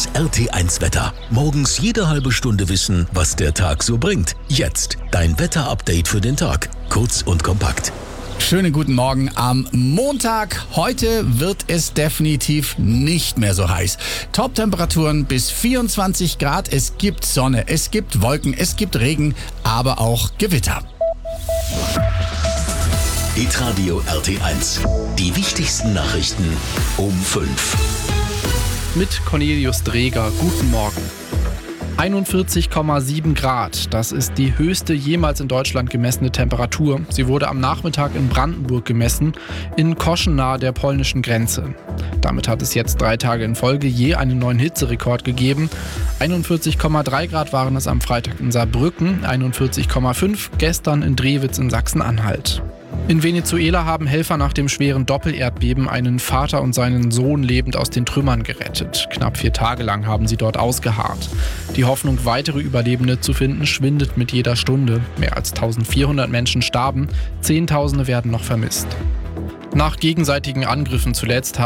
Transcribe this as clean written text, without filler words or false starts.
Das RT1-Wetter. Morgens jede halbe Stunde wissen, was der Tag so bringt. Jetzt dein Wetter-Update für den Tag. Kurz und kompakt. Schönen guten Morgen am Montag. Heute wird es definitiv nicht mehr so heiß. Top-Temperaturen bis 24 Grad. Es gibt Sonne, es gibt Wolken, es gibt Regen, aber auch Gewitter. Hitradio RT1. Die wichtigsten Nachrichten um 5. Mit Cornelius Dreger. Guten Morgen. 41,7 Grad. Das ist die höchste jemals in Deutschland gemessene Temperatur. Sie wurde am Nachmittag in Brandenburg gemessen, in Koschen nahe der polnischen Grenze. Damit hat es jetzt 3 Tage in Folge je einen neuen Hitzerekord gegeben. 41,3 Grad waren es am Freitag in Saarbrücken, 41,5 gestern in Drewitz in Sachsen-Anhalt. In Venezuela haben Helfer nach dem schweren Doppelerdbeben einen Vater und seinen Sohn lebend aus den Trümmern gerettet. Knapp 4 Tage lang haben sie dort ausgeharrt. Die Hoffnung, weitere Überlebende zu finden, schwindet mit jeder Stunde. Mehr als 1400 Menschen starben, Zehntausende werden noch vermisst. Nach gegenseitigen Angriffen zuletzt